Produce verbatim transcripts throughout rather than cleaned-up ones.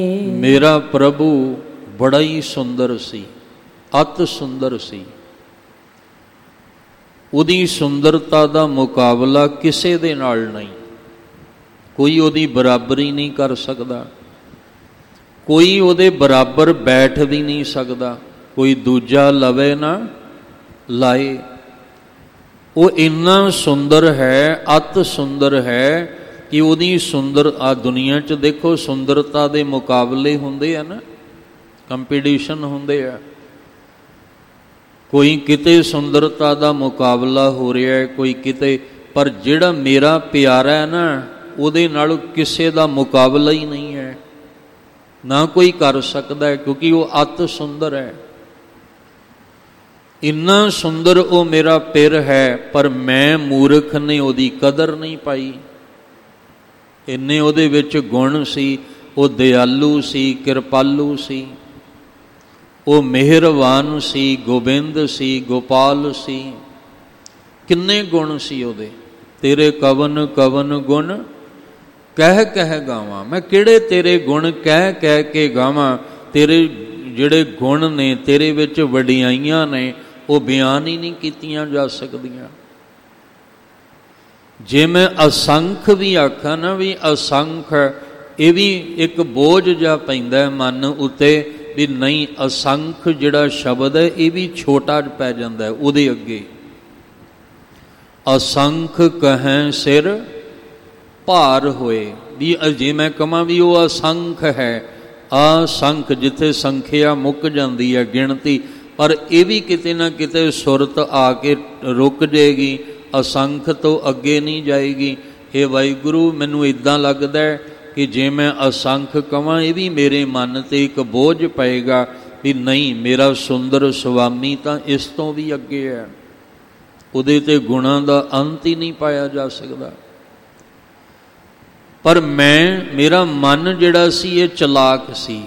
ਮੇਰਾ ਪ੍ਰਭੂ ਬੜਾ ਹੀ ਸੁੰਦਰ ਸੀ, ਅਤ ਸੁੰਦਰ ਸੀ। ਉਹਦੀ ਸੁੰਦਰਤਾ ਦਾ ਮੁਕਾਬਲਾ ਕਿਸੇ ਦੇ ਨਾਲ ਨਹੀਂ, ਕੋਈ ਉਹਦੀ ਬਰਾਬਰੀ ਨਹੀਂ ਕਰ ਸਕਦਾ, ਕੋਈ ਉਹਦੇ ਬਰਾਬਰ ਬੈਠ ਵੀ ਨਹੀਂ ਸਕਦਾ, ਕੋਈ ਦੂਜਾ ਲਵੇ ਨਾ ਲਾਏ। ਉਹ ਇੰਨਾ ਸੁੰਦਰ ਹੈ, ਅਤ ਸੁੰਦਰ ਹੈ ਕਿ ਉਹਦੀ ਸੁੰਦਰ ਆ ਦੁਨੀਆ 'ਚ ਦੇਖੋ ਸੁੰਦਰਤਾ ਦੇ ਮੁਕਾਬਲੇ ਹੁੰਦੇ ਆ ਨਾ, ਕੰਪੀਟੀਸ਼ਨ ਹੁੰਦੇ ਆ। ਕੋਈ ਕਿਤੇ ਸੁੰਦਰਤਾ ਦਾ ਮੁਕਾਬਲਾ ਹੋ ਰਿਹਾ ਹੈ, ਕੋਈ ਕਿਤੇ, ਪਰ ਜਿਹੜਾ ਮੇਰਾ ਪਿਆਰਾ ਹੈ ਨਾ ਉਹਦੇ ਨਾਲ ਕਿਸੇ ਦਾ ਮੁਕਾਬਲਾ ਹੀ ਨਹੀਂ ਹੈ, ਨਾ ਕੋਈ ਕਰ ਸਕਦਾ ਹੈ, ਕਿਉਂਕਿ ਉਹ ਅਤ ਸੁੰਦਰ ਹੈ। ਇੰਨਾ ਸੁੰਦਰ ਉਹ ਮੇਰਾ ਪਿਰ ਹੈ, ਪਰ ਮੈਂ ਮੂਰਖ ਨੇ ਉਹਦੀ ਕਦਰ ਨਹੀਂ ਪਾਈ। ਇੰਨੇ ਉਹਦੇ ਵਿੱਚ ਗੁਣ ਸੀ, ਉਹ ਦਿਆਲੂ ਸੀ, ਕਿਰਪਾਲੂ ਸੀ, ਉਹ ਮਿਹਰਬਾਨ ਸੀ, ਗੋਬਿੰਦ ਸੀ, ਗੋਪਾਲ ਸੀ, ਕਿੰਨੇ ਗੁਣ ਸੀ ਉਹਦੇ। ਤੇਰੇ ਕਵਨ ਕਵਨ ਗੁਣ ਕਹਿ ਕਹਿ ਗਾਵਾਂ, ਮੈਂ ਕਿਹੜੇ ਤੇਰੇ ਗੁਣ ਕਹਿ ਕਹਿ ਕੇ ਗਾਵਾਂ। ਤੇਰੇ ਜਿਹੜੇ ਗੁਣ ਨੇ, ਤੇਰੇ ਵਿੱਚ ਵਡਿਆਈਆਂ ਨੇ, ਉਹ ਬਿਆਨ ਹੀ ਨਹੀਂ ਕੀਤੀਆਂ ਜਾ ਸਕਦੀਆਂ। ਜੇ ਮੈਂ ਅਸੰਖ ਵੀ ਆਖਾਂ ਨਾ ਵੀ ਅਸੰਖ, ਇਹ ਵੀ ਇੱਕ ਬੋਝ ਜਿਹਾ ਪੈਂਦਾ ਮਨ ਉੱਤੇ ਵੀ ਨਹੀਂ, ਅਸੰਖ ਜਿਹੜਾ ਸ਼ਬਦ ਹੈ ਇਹ ਵੀ ਛੋਟਾ ਪੈ ਜਾਂਦਾ ਉਹਦੇ ਅੱਗੇ। ਅਸੰਖ ਕਹੈ ਸਿਰ ਭਾਰ ਹੋਏ, ਵੀ ਜੇ ਮੈਂ ਕਹਾਂ ਵੀ ਉਹ ਅਸੰਖ ਹੈ, ਅਸੰਖ ਜਿੱਥੇ ਸੰਖਿਆ ਮੁੱਕ ਜਾਂਦੀ ਹੈ, ਗਿਣਤੀ, ਪਰ ਇਹ ਵੀ ਕਿਤੇ ਨਾ ਕਿਤੇ ਸੁਰਤ ਆ ਕੇ ਰੁਕ ਜਾਏਗੀ, ਅਸੰਖ ਤੋਂ ਅੱਗੇ ਨਹੀਂ ਜਾਏਗੀ। ਇਹ ਵਾਹਿਗੁਰੂ ਮੈਨੂੰ ਇੱਦਾਂ ਲੱਗਦਾ ਕਿ ਜੇ ਮੈਂ ਅਸੰਖ ਕਵਾਂ ਇਹ ਵੀ ਮੇਰੇ ਮਨ 'ਤੇ ਇੱਕ ਬੋਝ ਪਏਗਾ ਵੀ ਨਹੀਂ, ਮੇਰਾ ਸੁੰਦਰ ਸੁਆਮੀ ਤਾਂ ਇਸ ਤੋਂ ਵੀ ਅੱਗੇ ਹੈ, ਉਹਦੇ 'ਤੇ ਗੁਣਾਂ ਦਾ ਅੰਤ ਹੀ ਨਹੀਂ ਪਾਇਆ ਜਾ ਸਕਦਾ। ਪਰ ਮੈਂ, ਮੇਰਾ ਮਨ ਜਿਹੜਾ ਸੀ ਇਹ ਚਲਾਕ ਸੀ,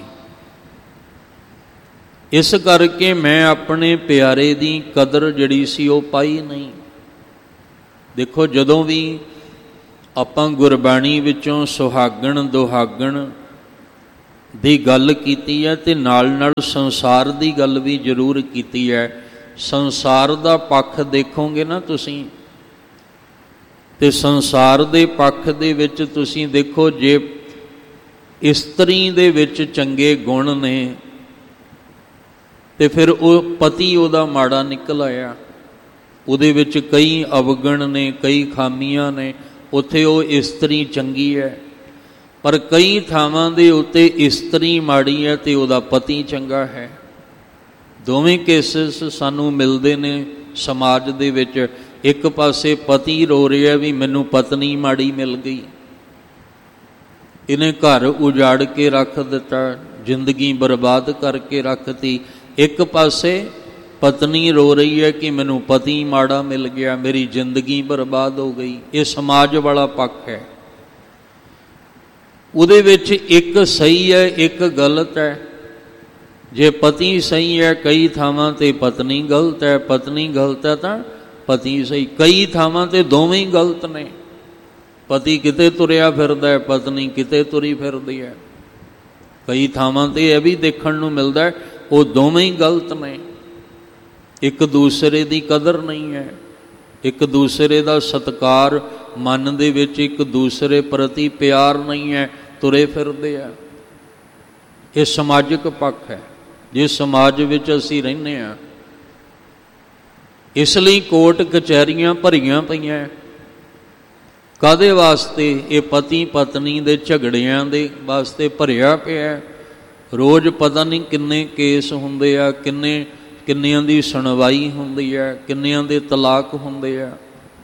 ਇਸ ਕਰਕੇ ਮੈਂ ਆਪਣੇ ਪਿਆਰੇ ਦੀ ਕਦਰ ਜਿਹੜੀ ਸੀ ਉਹ ਪਾਈ ਨਹੀਂ। ਦੇਖੋ ਜਦੋਂ ਵੀ ਆਪਾਂ ਗੁਰਬਾਣੀ ਵਿੱਚੋਂ ਸੁਹਾਗਣ ਦੁਹਾਗਣ ਦੀ ਗੱਲ ਕੀਤੀ ਹੈ ਤੇ ਨਾਲ ਨਾਲ ਸੰਸਾਰ ਦੀ ਗੱਲ ਵੀ ਜ਼ਰੂਰ ਕੀਤੀ ਹੈ। ਸੰਸਾਰ ਦਾ ਪੱਖ ਦੇਖੋਗੇ ਨਾ ਤੁਸੀਂ, ਤੇ ਸੰਸਾਰ ਦੇ ਪੱਖ ਦੇ ਵਿੱਚ ਤੁਸੀਂ ਦੇਖੋ, ਜੇ ਇਸਤਰੀ ਦੇ ਵਿੱਚ ਚੰਗੇ ਗੁਣ ਨੇ ਤੇ ਫਿਰ ਉਹ ਪਤੀ ਉਹਦਾ ਮਾੜਾ ਨਿਕਲ ਆਇਆ, ਉਹਦੇ ਵਿੱਚ ਕਈ ਅਵਗਣ ਨੇ, ਕਈ ਖਾਮੀਆਂ ਨੇ, ਉੱਥੇ ਉਹ ਇਸਤਰੀ ਚੰਗੀ ਹੈ। ਪਰ ਕਈ ਥਾਵਾਂ ਦੇ ਉੱਤੇ ਇਸਤਰੀ ਮਾੜੀ ਹੈ ਤੇ ਉਹਦਾ ਪਤੀ ਚੰਗਾ ਹੈ। ਦੋਵੇਂ ਕੇਸਿਸ ਸਾਨੂੰ ਮਿਲਦੇ ਨੇ ਸਮਾਜ ਦੇ ਵਿੱਚ। ਇੱਕ ਪਾਸੇ ਪਤੀ ਰੋ ਰਿਹਾ ਵੀ ਮੈਨੂੰ ਪਤਨੀ ਮਾੜੀ ਮਿਲ ਗਈ, ਇਹਨੇ ਘਰ ਉਜਾੜ ਕੇ ਰੱਖ ਦਿੱਤਾ, ਜ਼ਿੰਦਗੀ ਬਰਬਾਦ ਕਰਕੇ ਰੱਖਤੀ। ਇੱਕ ਪਾਸੇ ਪਤਨੀ ਰੋ ਰਹੀ ਹੈ ਕਿ ਮੈਨੂੰ ਪਤੀ ਮਾੜਾ ਮਿਲ ਗਿਆ, ਮੇਰੀ ਜ਼ਿੰਦਗੀ ਬਰਬਾਦ ਹੋ ਗਈ। ਇਹ ਸਮਾਜ ਵਾਲਾ ਪੱਖ ਹੈ। ਉਹਦੇ ਵਿੱਚ ਇੱਕ ਸਹੀ ਹੈ, ਇੱਕ ਗਲਤ ਹੈ। ਜੇ ਪਤੀ ਸਹੀ ਹੈ, ਕਈ ਥਾਵਾਂ ਤੇ ਪਤਨੀ ਗਲਤ ਹੈ, ਪਤਨੀ ਗਲਤ ਹੈ ਤਾਂ ਪਤੀ ਸਹੀ। ਕਈ ਥਾਵਾਂ ਤੇ ਦੋਵੇਂ ਹੀ ਗਲਤ ਨੇ, ਪਤੀ ਕਿਤੇ ਤੁਰਿਆ ਫਿਰਦਾ ਹੈ, ਪਤਨੀ ਕਿਤੇ ਤੁਰੀ ਫਿਰਦੀ ਹੈ। ਕਈ ਥਾਵਾਂ ਤੇ ਇਹ ਵੀ ਦੇਖਣ ਨੂੰ ਮਿਲਦਾ ਉਹ ਦੋਵੇਂ ਹੀ ਗਲਤ ਨੇ। ਇੱਕ ਦੂਸਰੇ ਦੀ ਕਦਰ ਨਹੀਂ ਹੈ, ਇੱਕ ਦੂਸਰੇ ਦਾ ਸਤਿਕਾਰ, ਮਨ ਦੇ ਵਿੱਚ ਇੱਕ ਦੂਸਰੇ ਪ੍ਰਤੀ ਪਿਆਰ ਨਹੀਂ ਹੈ, ਤੁਰੇ ਫਿਰਦੇ ਆ। ਇਹ ਸਮਾਜਿਕ ਪੱਖ ਹੈ ਜਿਸ ਸਮਾਜ ਵਿੱਚ ਅਸੀਂ ਰਹਿੰਦੇ ਹਾਂ। ਇਸ ਲਈ ਕੋਰਟ ਕਚਹਿਰੀਆਂ ਭਰੀਆਂ ਪਈਆਂ। ਕਾਹਦੇ ਵਾਸਤੇ? ਇਹ ਪਤੀ ਪਤਨੀ ਦੇ ਝਗੜਿਆਂ ਦੇ ਵਾਸਤੇ ਭਰਿਆ ਪਿਆ। ਰੋਜ਼ ਪਤਾ ਨਹੀਂ ਕਿੰਨੇ ਕੇਸ ਹੁੰਦੇ ਆ, ਕਿੰਨੇ ਕਿੰਨਿਆਂ ਦੀ ਸੁਣਵਾਈ ਹੁੰਦੀ ਹੈ, ਕਿੰਨਿਆਂ ਦੇ ਤਲਾਕ ਹੁੰਦੇ ਆ।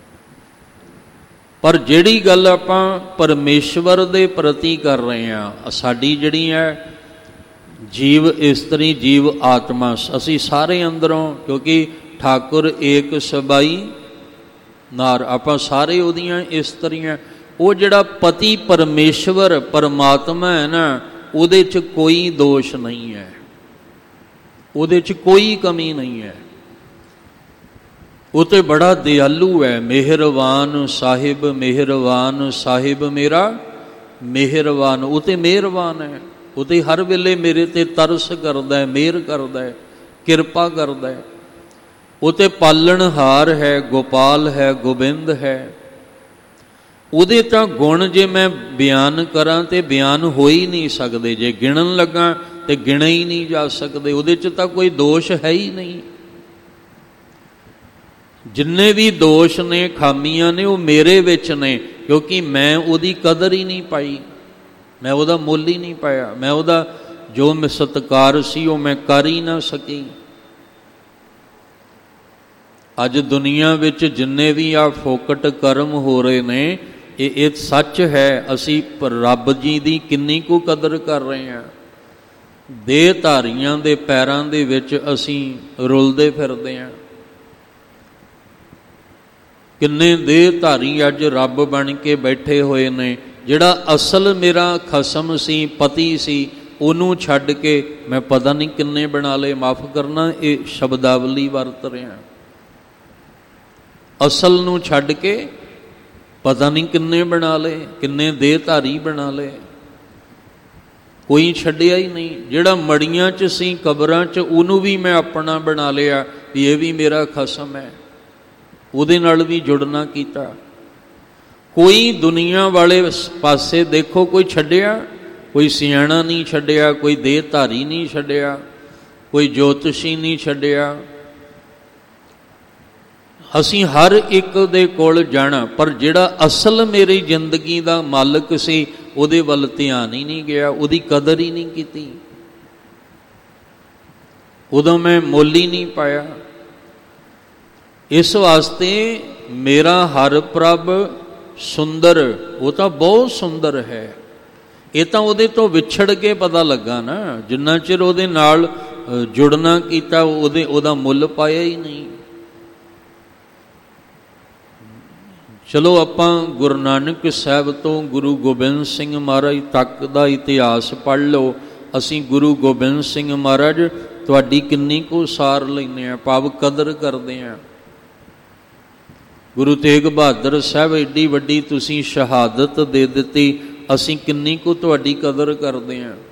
ਪਰ ਜਿਹੜੀ ਗੱਲ ਆਪਾਂ ਪਰਮੇਸ਼ਵਰ ਦੇ ਪ੍ਰਤੀ ਕਰ ਰਹੇ ਹਾਂ, ਸਾਡੀ ਜਿਹੜੀ ਹੈ ਜੀਵ ਇਸਤਰੀ ਜੀਵ ਆਤਮਾ, ਅਸੀਂ ਸਾਰੇ ਅੰਦਰੋਂ, ਕਿਉਂਕਿ ਠਾਕੁਰ ਏਕ ਸਬਾਈ ਨਾਰ, ਆਪਾਂ ਸਾਰੇ ਉਹਦੀਆਂ ਇਸਤਰੀਆਂ। ਉਹ ਜਿਹੜਾ ਪਤੀ ਪਰਮੇਸ਼ਵਰ ਪਰਮਾਤਮਾ ਹੈ ਨਾ, ਉਹਦੇ 'ਚ ਕੋਈ ਦੋਸ਼ ਨਹੀਂ ਹੈ, ਉਹਦੇ 'ਚ ਕੋਈ ਕਮੀ ਨਹੀਂ ਹੈ। ਉਹ ਤੇ ਬੜਾ ਦਿਆਲੂ ਹੈ। ਮਿਹਰਬਾਨ ਸਾਹਿਬ, ਮਿਹਰਬਾਨ ਸਾਹਿਬ ਮੇਰਾ ਮਿਹਰਬਾਨ, ਉਹ ਤੇ ਮਿਹਰਬਾਨ ਹੈ। ਉਹ ਤੇ ਹਰ ਵੇਲੇ ਮੇਰੇ ਤੇ ਤਰਸ ਕਰਦਾ ਹੈ, ਮਿਹਰ ਕਰਦਾ ਹੈ, ਕਿਰਪਾ ਕਰਦਾ ਹੈ। ਉਹ ਤੇ ਪਾਲਣਹਾਰ ਹੈ, ਗੋਪਾਲ ਹੈ, ਗੋਬਿੰਦ ਹੈ। ਉਹਦੇ ਤਾਂ ਗੁਣ ਜੇ ਮੈਂ ਬਿਆਨ ਕਰਾਂ ਤੇ ਬਿਆਨ ਹੋ ਹੀ ਨਹੀਂ ਸਕਦੇ, ਜੇ ਗਿਣਨ ਲੱਗਾ ਤੇ ਗਿਣੇ ਹੀ ਨਹੀਂ ਜਾ ਸਕਦੇ। ਉਹਦੇ 'ਚ ਤਾਂ ਕੋਈ ਦੋਸ਼ ਹੈ ਹੀ ਨਹੀਂ। ਜਿੰਨੇ ਵੀ ਦੋਸ਼ ਨੇ, ਖਾਮੀਆਂ ਨੇ, ਉਹ ਮੇਰੇ ਵਿੱਚ ਨੇ, ਕਿਉਂਕਿ ਮੈਂ ਉਹਦੀ ਕਦਰ ਹੀ ਨਹੀਂ ਪਾਈ, ਮੈਂ ਉਹਦਾ ਮੁੱਲ ਹੀ ਨਹੀਂ ਪਾਇਆ, ਮੈਂ ਉਹਦਾ ਜੋ ਮੈਂ ਸਤਿਕਾਰ ਸੀ ਉਹ ਮੈਂ ਕਰ ਹੀ ਨਾ ਸਕੀ। ਅੱਜ ਦੁਨੀਆ ਵਿੱਚ ਜਿੰਨੇ ਵੀ ਆ ਫੋਕਟ ਕਰਮ ਹੋ ਰਹੇ ਨੇ, ਇਹ ਇਹ ਸੱਚ ਹੈ। ਅਸੀਂ ਰੱਬ ਜੀ ਦੀ ਕਿੰਨੀ ਕੁ ਕਦਰ ਕਰ ਰਹੇ ਹਾਂ। ਦੇਹਧਾਰੀਆਂ ਦੇ ਪੈਰਾਂ ਦੇ ਵਿੱਚ ਅਸੀਂ ਰੁਲਦੇ ਫਿਰਦੇ ਹਾਂ। ਕਿੰਨੇ ਦੇਹਧਾਰੀ ਅੱਜ ਰੱਬ ਬਣ ਕੇ ਬੈਠੇ ਹੋਏ ਨੇ। ਜਿਹੜਾ ਅਸਲ ਮੇਰਾ ਖਸਮ ਸੀ, ਪਤੀ ਸੀ, ਉਹਨੂੰ ਛੱਡ ਕੇ ਮੈਂ ਪਤਾ ਨਹੀਂ ਕਿੰਨੇ ਬਣਾ ਲਏ। ਮਾਫ ਕਰਨਾ, ਇਹ ਸ਼ਬਦਾਵਲੀ ਵਰਤ ਰਿਹਾ। ਅਸਲ ਨੂੰ ਛੱਡ ਕੇ ਪਤਾ ਨਹੀਂ ਕਿੰਨੇ ਬਣਾ ਲਏ, ਕਿੰਨੇ ਦੇਹਧਾਰੀ ਬਣਾ ਲਏ। ਕੋਈ ਛੱਡਿਆ ਹੀ ਨਹੀਂ। ਜਿਹੜਾ ਮੜੀਆਂ 'ਚ ਸੀ, ਕਬਰਾਂ 'ਚ, ਉਹਨੂੰ ਵੀ ਮੈਂ ਆਪਣਾ ਬਣਾ ਲਿਆ ਵੀ ਇਹ ਵੀ ਮੇਰਾ ਖਸਮ ਹੈ, ਉਹਦੇ ਨਾਲ ਵੀ ਜੁੜਨਾ ਕੀਤਾ। ਕੋਈ ਦੁਨੀਆ ਵਾਲੇ ਪਾਸੇ ਦੇਖੋ, ਕੋਈ ਛੱਡਿਆ? ਕੋਈ ਸਿਆਣਾ ਨਹੀਂ ਛੱਡਿਆ, ਕੋਈ ਦੇਹਧਾਰੀ ਨਹੀਂ ਛੱਡਿਆ, ਕੋਈ ਜੋਤਸ਼ੀ ਨਹੀਂ ਛੱਡਿਆ। ਅਸੀਂ ਹਰ ਇੱਕ ਦੇ ਕੋਲ ਜਾਣਾ, ਪਰ ਜਿਹੜਾ ਅਸਲ ਮੇਰੀ ਜ਼ਿੰਦਗੀ ਦਾ ਮਾਲਕ ਸੀ, ਉਹਦੇ ਵੱਲ ਧਿਆਨ ਹੀ ਨਹੀਂ ਗਿਆ, ਉਹਦੀ ਕਦਰ ਹੀ ਨਹੀਂ ਕੀਤੀ। ਉਦੋਂ ਮੈਂ ਮੁੱਲ ਹੀ ਨਹੀਂ ਪਾਇਆ। ਇਸ ਵਾਸਤੇ ਮੇਰਾ ਹਰ ਪ੍ਰਭ ਸੁੰਦਰ, ਉਹ ਤਾਂ ਬਹੁਤ ਸੁੰਦਰ ਹੈ। ਇਹ ਤਾਂ ਉਹਦੇ ਤੋਂ ਵਿਛੜ ਕੇ ਪਤਾ ਲੱਗਾ ਨਾ। ਜਿੰਨਾ ਚਿਰ ਉਹਦੇ ਨਾਲ ਜੁੜਨਾ ਕੀਤਾ, ਉਹਦੇ ਉਹਦਾ ਮੁੱਲ ਪਾਇਆ ਹੀ ਨਹੀਂ। ਚਲੋ ਆਪਾਂ ਗੁਰੂ ਨਾਨਕ ਸਾਹਿਬ ਤੋਂ ਗੁਰੂ ਗੋਬਿੰਦ ਸਿੰਘ ਮਹਾਰਾਜ ਤੱਕ ਦਾ ਇਤਿਹਾਸ ਪੜ੍ਹ ਲਓ। ਅਸੀਂ ਗੁਰੂ ਗੋਬਿੰਦ ਸਿੰਘ ਮਹਾਰਾਜ ਤੁਹਾਡੀ ਕਿੰਨੀ ਕੁ ਸਾਰ ਲੈਂਦੇ ਹਾਂ, ਭਾਵ ਕਦਰ ਕਰਦੇ ਹਾਂ। ਗੁਰੂ ਤੇਗ ਬਹਾਦਰ ਸਾਹਿਬ, ਐਡੀ ਵੱਡੀ ਤੁਸੀਂ ਸ਼ਹਾਦਤ ਦੇ ਦਿੱਤੀ, ਅਸੀਂ ਕਿੰਨੀ ਕੁ ਤੁਹਾਡੀ ਕਦਰ ਕਰਦੇ ਹਾਂ।